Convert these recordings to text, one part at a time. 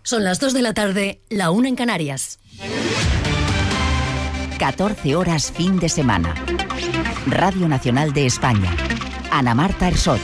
Son las 2 de la tarde, la 1 en Canarias. 14 horas fin de semana. Radio Nacional de España. Ana Marta Ersoch.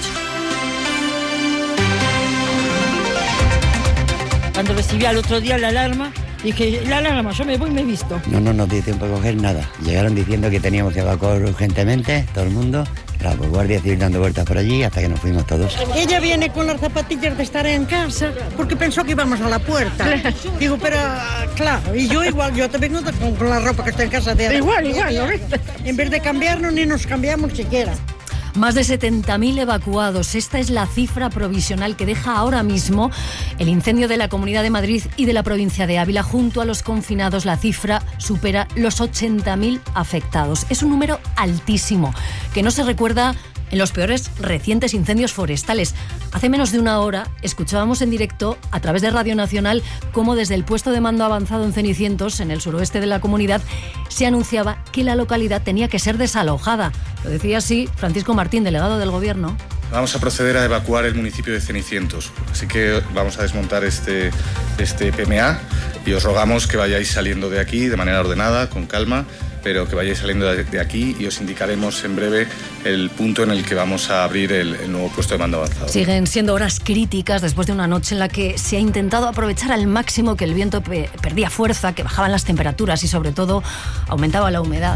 Cuando recibí al otro día la alarma, dije, la alarma, yo me voy y me he visto. No nos dio tiempo a coger nada. Llegaron diciendo que teníamos que evacuar urgentemente, todo el mundo. La Guardia Civil dando vueltas por allí hasta que nos fuimos todos. Ella viene con las zapatillas de estar en casa porque pensó que íbamos a la puerta. Digo, pero claro, y yo igual, yo te vengo con la ropa que está en casa de... Igual, ¿no? En vez de cambiarnos, ni nos cambiamos siquiera. Más de 70.000 evacuados. Esta es la cifra provisional que deja ahora mismo el incendio de la Comunidad de Madrid y de la provincia de Ávila. Junto a los confinados, la cifra supera los 80.000 afectados. Es un número altísimo que no se recuerda en los peores recientes incendios forestales. Hace menos de una hora escuchábamos en directo a través de Radio Nacional cómo desde el puesto de mando avanzado en Cenicientos, en el suroeste de la comunidad, se anunciaba que la localidad tenía que ser desalojada. Lo decía así Francisco Martín, delegado del Gobierno. Vamos a proceder a evacuar el municipio de Cenicientos, así que vamos a desmontar este PMA y os rogamos que vayáis saliendo de aquí de manera ordenada, con calma, pero que vayáis saliendo de aquí y os indicaremos en breve el punto en el que vamos a abrir el nuevo puesto de mando avanzado. Siguen siendo horas críticas después de una noche en la que se ha intentado aprovechar al máximo que el viento perdía fuerza, que bajaban las temperaturas y sobre todo aumentaba la humedad.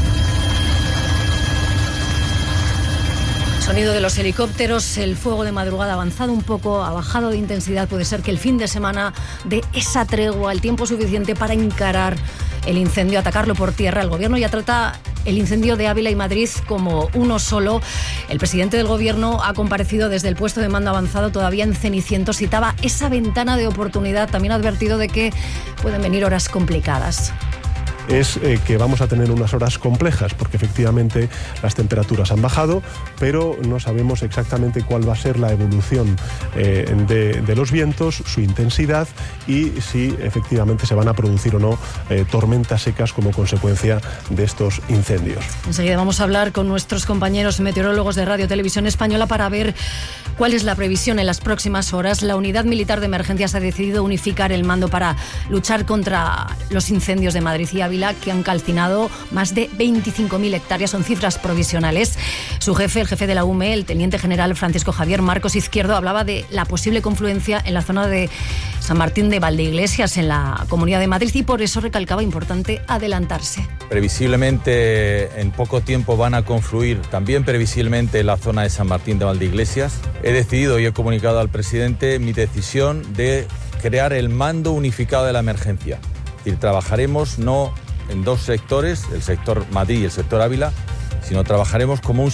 Sonido de los helicópteros, el fuego de madrugada ha avanzado un poco, ha bajado de intensidad. Puede ser que el fin de semana dé esa tregua, el tiempo suficiente para encarar el incendio, atacarlo por tierra. El Gobierno ya trata el incendio de Ávila y Madrid como uno solo. El presidente del Gobierno ha comparecido desde el puesto de mando avanzado todavía en Cenicientos. Citaba esa ventana de oportunidad. También ha advertido de que pueden venir horas complicadas. Es que vamos a tener unas horas complejas, porque efectivamente las temperaturas han bajado, pero no sabemos exactamente cuál va a ser la evolución de los vientos, su intensidad y si efectivamente se van a producir o no tormentas secas como consecuencia de estos incendios. Enseguida vamos a hablar con nuestros compañeros meteorólogos de Radio Televisión Española para ver cuál es la previsión en las próximas horas. La Unidad Militar de Emergencias ha decidido unificar el mando para luchar contra los incendios de Madrid y Ávila, que han calcinado más de 25.000 hectáreas, son cifras provisionales. Su jefe, el jefe de la UME, el teniente general Francisco Javier Marcos Izquierdo, hablaba de la posible confluencia en la zona de San Martín de Valdeiglesias, en la Comunidad de Madrid, y por eso recalcaba importante adelantarse. Previsiblemente en poco tiempo van a confluir también previsiblemente en la zona de San Martín de Valdeiglesias. He decidido y he comunicado al presidente mi decisión de crear el mando unificado de la emergencia. Es decir, trabajaremos no en dos sectores, el sector Madrid y el sector Ávila, sino trabajaremos como un